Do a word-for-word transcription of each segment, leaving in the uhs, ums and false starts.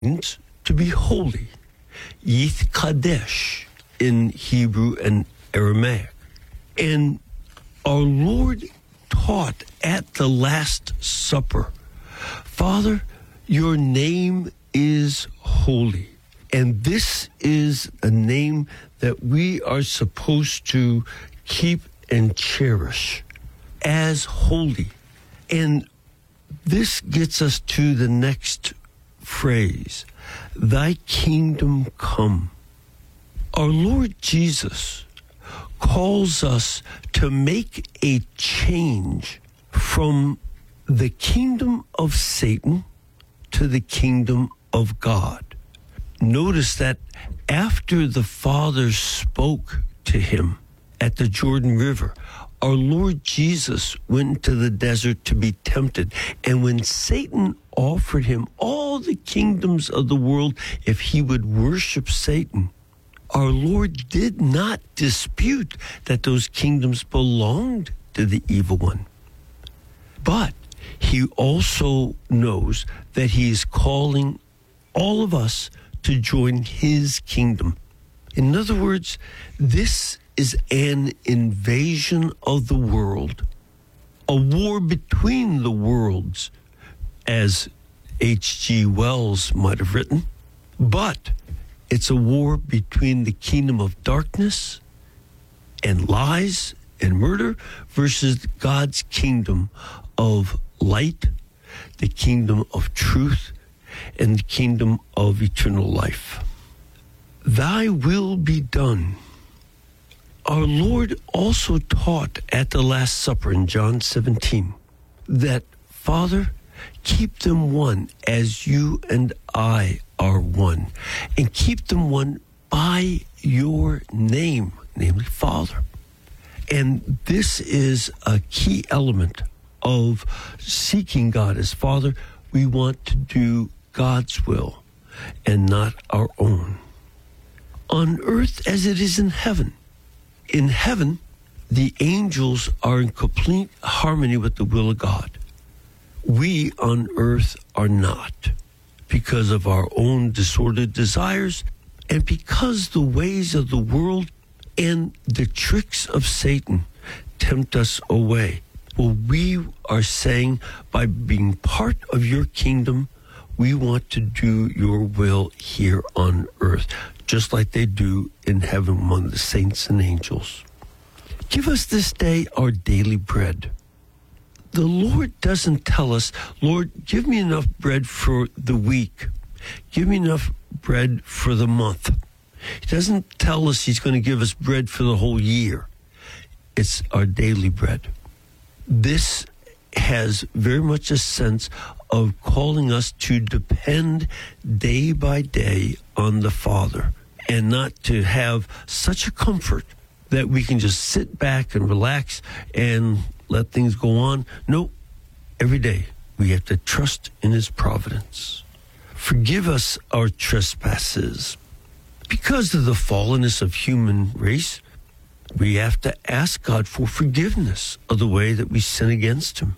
means to be holy. Yith Kadesh in Hebrew and Aramaic. And our Lord taught at the Last Supper, Father, your name is holy. And this is a name that we are supposed to keep and cherish as holy. And this gets us to the next phrase, thy kingdom come. Our Lord Jesus calls us to make a change from the kingdom of Satan to the kingdom of God. Notice that after the Father spoke to him at the Jordan River, our Lord Jesus went into the desert to be tempted. And when Satan offered him all the kingdoms of the world if he would worship Satan, our Lord did not dispute that those kingdoms belonged to the evil one. But he also knows that he is calling all of us to join his kingdom. In other words, this is an invasion of the world, a war between the worlds, as H G Wells might have written, but it's a war between the kingdom of darkness and lies and murder versus God's kingdom of light, the kingdom of truth, and the kingdom of eternal life. Thy will be done. Our Lord also taught at the Last Supper in John seventeen that, Father, keep them one as you and I are one, and keep them one by your name, namely Father. And this is a key element of seeking God as Father. We want to do God's will and not our own. On earth as it is in heaven. In heaven, the angels are in complete harmony with the will of God. We on earth are not, because of our own disordered desires and because the ways of the world and the tricks of Satan tempt us away. Well, we are saying, by being part of your kingdom, we want to do your will here on earth, just like they do in heaven among the saints and angels. Give us this day our daily bread. The Lord doesn't tell us, Lord, give me enough bread for the week. Give me enough bread for the month. He doesn't tell us he's going to give us bread for the whole year. It's our daily bread. This has very much a sense of calling us to depend day by day on the Father, and not to have such a comfort that we can just sit back and relax and let things go on. No, every day we have to trust in his providence. Forgive us our trespasses. Because of the fallenness of human race, we have to ask God for forgiveness of the way that we sin against him.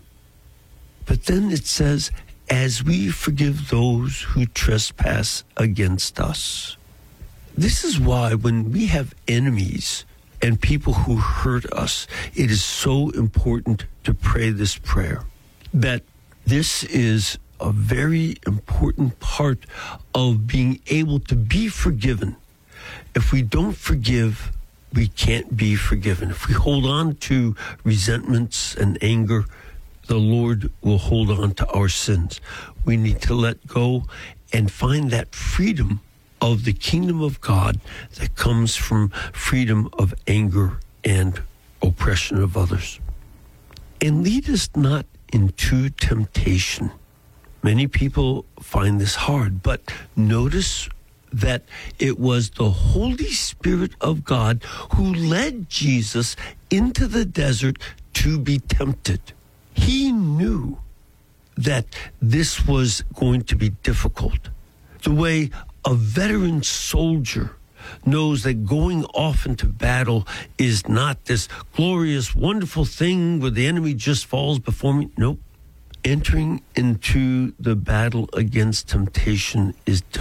But then it says, as we forgive those who trespass against us. This is why when we have enemies and people who hurt us, it is so important to pray this prayer. That this is a very important part of being able to be forgiven. If we don't forgive, we can't be forgiven. If we hold on to resentments and anger, the Lord will hold on to our sins. We need to let go and find that freedom of the kingdom of God that comes from freedom of anger and oppression of others. And lead us not into temptation. Many people find this hard, but notice that it was the Holy Spirit of God who led Jesus into the desert to be tempted. He knew that this was going to be difficult. The way a veteran soldier knows that going off into battle is not this glorious, wonderful thing where the enemy just falls before me. Nope. entering into the battle against temptation is